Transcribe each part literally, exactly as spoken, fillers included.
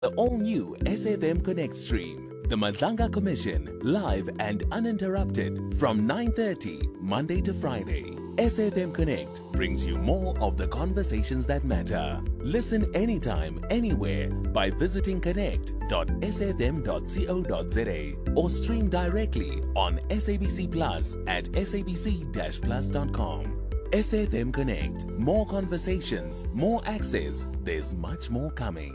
The all-new S A F M Connect stream, the Madlanga Commission, live and uninterrupted from nine thirty Monday to Friday. S A F M Connect brings you more of the conversations that matter. Listen anytime, anywhere by visiting connect dot s a f m dot co dot z a or stream directly on S A B C Plus at s a b c dash plus dot com. S A F M Connect, more conversations, more access. There's much more coming.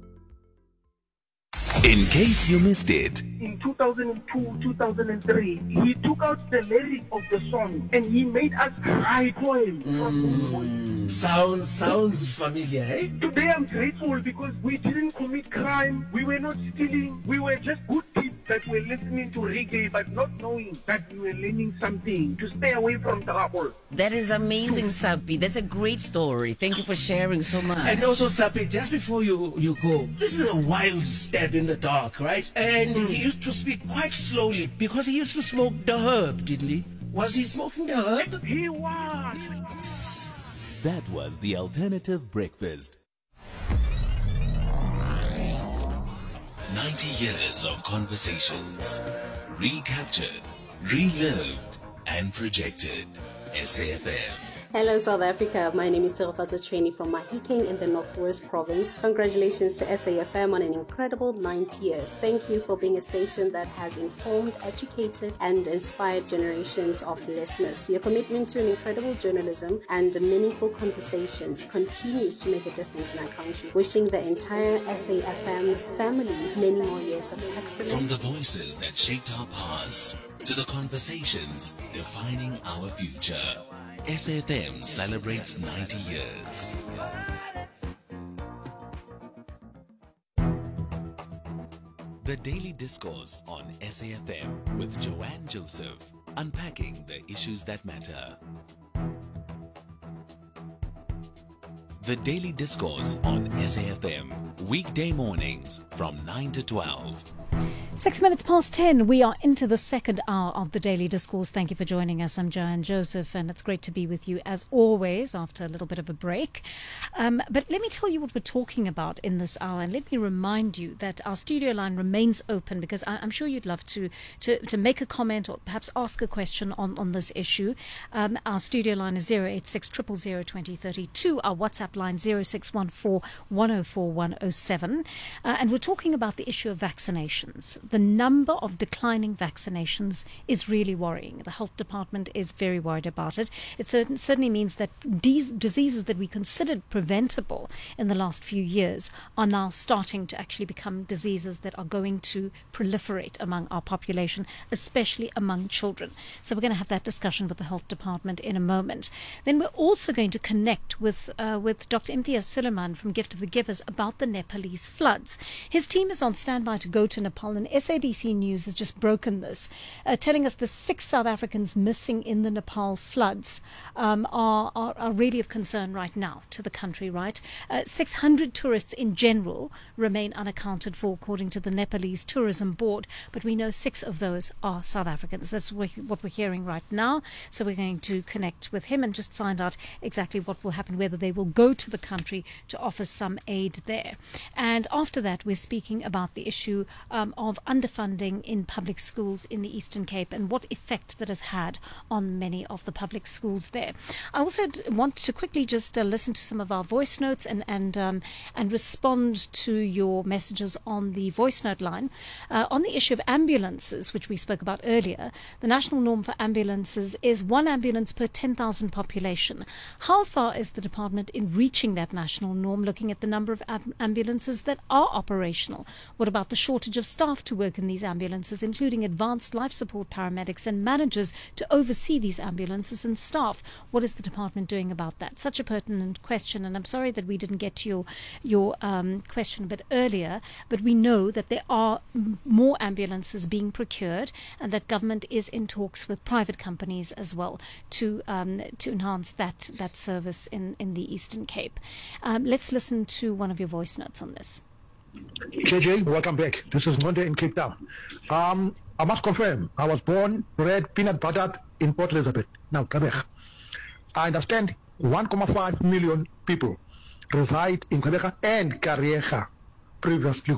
In case you missed it, in two thousand two, two thousand three, he took out the lyric of the song and he made us cry poems. Mm, sounds sounds familiar, eh? Today I'm grateful because we didn't commit crime, we were not stealing, we were just good kids that were listening to reggae but not knowing that we were learning something to stay away from trouble. That is amazing, Sapi. That's a great story. Thank you for sharing so much. And also, Sapi, just before you, you go, this is a wild step in the dark, right? And mm. he used to speak quite slowly because he used to smoke the herb, didn't he? Was he smoking the herb? He was. That was the Alternative Breakfast. ninety years of conversations, recaptured, relived, and projected. S A F M. Hello South Africa, my name is Sirfaza Trainee from Mahikeng in the Northwest Province. Congratulations to S A F M on an incredible ninety years. Thank you for being a station that has informed, educated and inspired generations of listeners. Your commitment to an incredible journalism and meaningful conversations continues to make a difference in our country. Wishing the entire S A F M family many more years of excellence. From the voices that shaped our past to the conversations defining our future, S A F M celebrates ninety years. The Daily Discourse on S A F M with Joanne Joseph, unpacking the issues that matter. The Daily Discourse on S A F M, weekday mornings from nine to twelve. Six minutes past ten, we are into the second hour of the Daily Discourse. Thank you for joining us. I'm Joanne Joseph, and it's great to be with you as always after a little bit of a break. Um, but let me tell you what we're talking about in this hour, and let me remind you that our studio line remains open because I, I'm sure you'd love to, to, to make a comment or perhaps ask a question on, on this issue. Um, our studio line is zero eight six, zero zero zero, two zero three two. Our WhatsApp line zero six one four, one zero four, one zero seven. Uh, and we're talking about the issue of vaccinations. The number of declining vaccinations is really worrying. The health department is very worried about it. It certain, certainly means that these diseases that we considered preventable in the last few years are now starting to actually become diseases that are going to proliferate among our population, especially among children. So we're going to have that discussion with the health department in a moment. Then we're also going to connect with uh, with Doctor Imtiaz Suleiman from Gift of the Givers about the Nepalese floods. His team is on standby to go to Nepal, and S A B C News has just broken this, uh, telling us the six South Africans missing in the Nepal floods um, are, are, are really of concern right now to the country, right? Uh, six hundred tourists in general remain unaccounted for, according to the Nepalese Tourism Board, but we know six of those are South Africans. That's what we're hearing right now. So we're going to connect with him and just find out exactly what will happen, whether they will go to the country to offer some aid there. And after that, we're speaking about the issue um, of underfunding in public schools in the Eastern Cape and what effect that has had on many of the public schools there. I also d- want to quickly just uh, listen to some of our voice notes and and um, and respond to your messages on the voice note line. Uh, on the issue of ambulances, which we spoke about earlier, the national norm for ambulances is one ambulance per ten thousand population. How far is the department in reaching that national norm, looking at the number of am- ambulances that are operational? What about the shortage of staff to work in these ambulances, including advanced life support paramedics and managers to oversee these ambulances and staff? What is the department doing about that? Such a pertinent question, and I'm sorry that we didn't get to your your um, question a bit earlier, but we know that there are m- more ambulances being procured and that government is in talks with private companies as well to um, to enhance that that service in, in the Eastern Cape. Um, let's listen to one of your voice notes on this. J J, welcome back. This is Ngonde in Cape Town. Um, I must confirm, I was born, bred, peanut buttered in Port Elizabeth, now Quebec. I understand one point five million people reside in Quebec and Kariega. previously